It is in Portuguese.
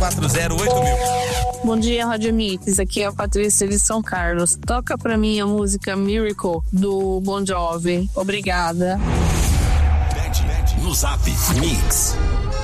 33408000. Bom dia, Rádio Mix. Aqui é a Patrícia de São Carlos. Toca pra mim a música Miracle, do Bon Jovi. Obrigada. No Zap Mix.